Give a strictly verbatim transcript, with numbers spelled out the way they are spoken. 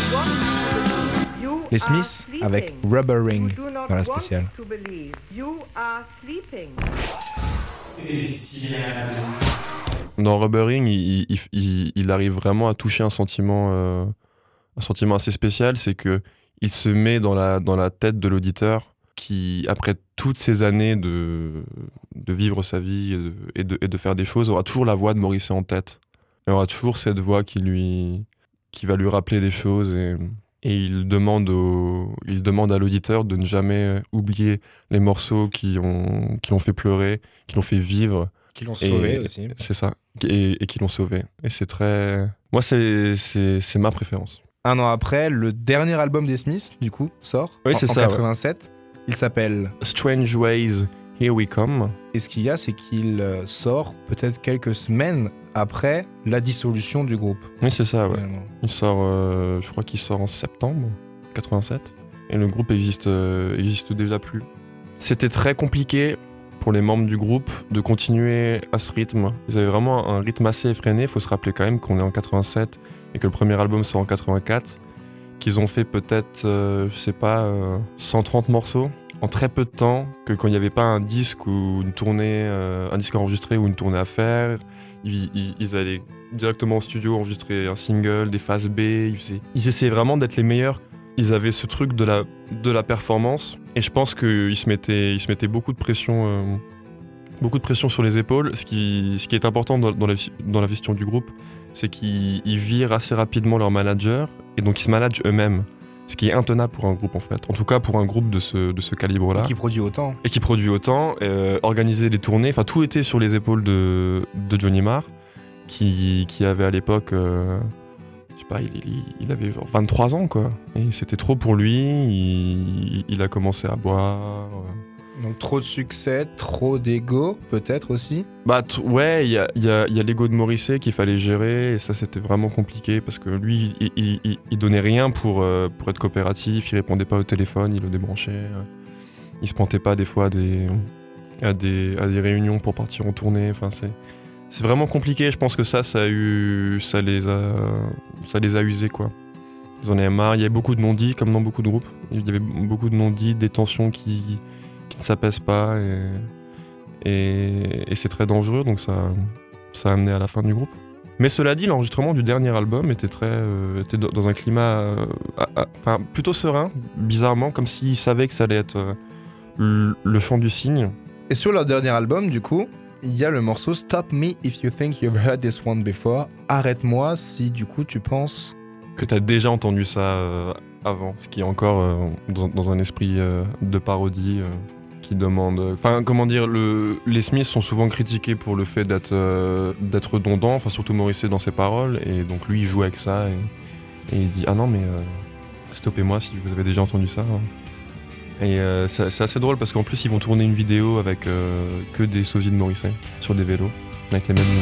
Les Smiths avec Rubber Ring dans la spéciale. Dans Rubber Ring, il, il, il, il arrive vraiment à toucher un sentiment, euh, un sentiment assez spécial, c'est que il se met dans la, dans la tête de l'auditeur qui, après toutes ces années de, de vivre sa vie et de, et, de, et de faire des choses, aura toujours la voix de Morrissey en tête. Il aura toujours cette voix qui, lui, qui va lui rappeler des choses et, et il, demande au, il demande à l'auditeur de ne jamais oublier les morceaux qui l'ont qui l'ont fait pleurer, qui l'ont fait vivre. Qui l'ont sauvé et, aussi. C'est ça, et, et qui l'ont sauvé. Et c'est très... Moi, c'est, c'est, c'est ma préférence. Un an après, le dernier album des Smiths, du coup, sort. Oui, en, c'est en ça. quatre-vingt-sept. Ouais. Il s'appelle Strange Ways, Here We Come. Et ce qu'il y a, c'est qu'il sort peut-être quelques semaines après la dissolution du groupe. Oui, c'est ça, ouais. Finalement. Il sort, euh, je crois qu'il sort en septembre quatre-vingt-sept. Et le groupe existe, euh, existe déjà plus. C'était très compliqué pour les membres du groupe de continuer à ce rythme. Ils avaient vraiment un rythme assez effréné. Il faut se rappeler quand même qu'on est en quatre-vingt-sept et que le premier album sort en quatre-vingt-quatre, qu'ils ont fait peut-être, euh, je sais pas, euh, cent trente morceaux en très peu de temps, que quand il n'y avait pas un disque ou une tournée, euh, un disque enregistré ou une tournée à faire, ils, ils, ils allaient directement au studio enregistrer un single, des phases B, ils, ils essayaient vraiment d'être les meilleurs. Ils avaient ce truc de la, de la performance et je pense qu'ils se mettaient, ils se mettaient beaucoup de pression, euh, beaucoup de pression sur les épaules. Ce qui, ce qui est important dans, dans, la, dans la gestion du groupe, c'est qu'ils ils virent assez rapidement leur manager et donc ils se managent eux-mêmes. Ce qui est intenable pour un groupe en fait. En tout cas pour un groupe de ce, de ce calibre-là. Et qui produit autant. Et qui produit autant, euh, organiser des tournées, enfin tout était sur les épaules de, de Johnny Marr, qui, qui avait à l'époque... Euh, Bah, il, il, il avait genre vingt-trois ans quoi, et c'était trop pour lui, il, il a commencé à boire. Donc trop de succès, trop d'ego peut-être aussi. Bah t- ouais, il y a, y a, y a l'ego de Morrissey qu'il fallait gérer, et ça c'était vraiment compliqué parce que lui il, il, il, il donnait rien pour, euh, pour être coopératif, il répondait pas au téléphone, il le débranchait, euh, il se pointait pas des fois à des, à des, à des réunions pour partir en tournée, enfin c'est... C'est vraiment compliqué, je pense que ça, ça, a eu, ça, les, a, ça les a usés, quoi. Ils en avaient marre, il y avait beaucoup de non-dits, comme dans beaucoup de groupes. Il y avait beaucoup de non-dits, des tensions qui, qui ne s'apaisent pas, et, et, et c'est très dangereux, donc ça, ça a amené à la fin du groupe. Mais cela dit, l'enregistrement du dernier album était, très, euh, était dans un climat euh, à, à, enfin, plutôt serein, bizarrement, comme s'ils savaient que ça allait être euh, le, le chant du cygne. Et sur leur dernier album, du coup, il y a le morceau Stop Me If You Think You've Heard This One Before. Arrête-moi si du coup tu penses que tu as déjà entendu ça euh, avant, ce qui est encore euh, dans, dans un esprit euh, de parodie euh, qui demande... Enfin, comment dire, le, les Smiths sont souvent critiqués pour le fait d'être, euh, d'être redondants, enfin surtout Morrissey dans ses paroles, et donc lui il joue avec ça et, et il dit « Ah non mais euh, stoppez-moi si vous avez déjà entendu ça hein. ». Et euh, c'est, c'est assez drôle parce qu'en plus ils vont tourner une vidéo avec euh, que des sosies de Morrissey sur des vélos avec les mêmes